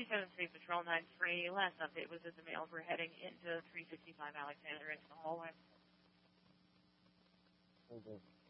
273 Patrol 93. Last update was that the males were heading into 365 Alexander into the hallway. Okay.